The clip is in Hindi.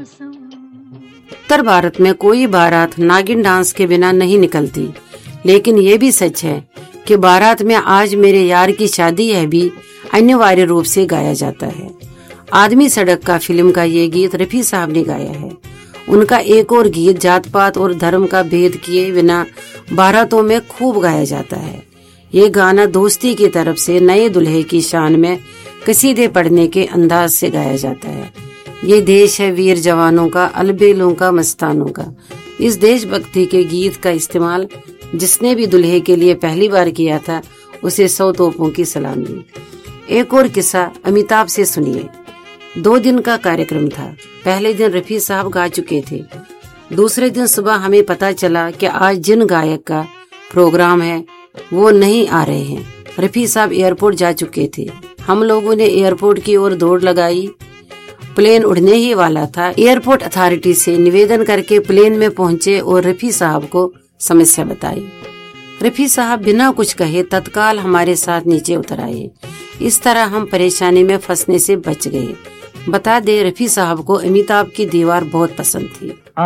उत्तर भारत में कोई बारात नागिन डांस के बिना नहीं निकलती, लेकिन ये भी सच है कि बारात में आज मेरे यार की शादी है भी अनिवार्य रूप से गाया जाता है। आदमी सड़क का फिल्म का ये गीत रफी साहब ने गाया है। उनका एक और गीत जात पात और धर्म का भेद किए बिना बारातों में खूब गाया जाता है। ये गाना दोस्ती की तरफ से नए दुल्हे की शान में कसीदे पढ़ने के अंदाज से गाया जाता है। ये देश है वीर जवानों का, अलबेलों का, मस्तानों का। इस देशभक्ति के गीत का इस्तेमाल जिसने भी दुल्हे के लिए पहली बार किया था उसे 100 तोपों की सलामी। एक और किस्सा अमिताभ से सुनिए। 2 दिन का कार्यक्रम था। पहले दिन रफी साहब गा चुके थे। दूसरे दिन सुबह हमें पता चला कि आज जिन गायक का प्रोग्राम है वो नहीं आ रहे हैं। रफी साहब एयरपोर्ट जा चुके थे। हम लोगों ने एयरपोर्ट की ओर दौड़ लगाई। प्लेन उड़ने ही वाला था। एयरपोर्ट अथॉरिटी से निवेदन करके प्लेन में पहुंचे और रफी साहब को समस्या बताई। रफी साहब बिना कुछ कहे तत्काल हमारे साथ नीचे उतर आए। इस तरह हम परेशानी में फंसने से बच गए। बता दे, रफी साहब को अमिताभ की दीवार बहुत पसंद थी।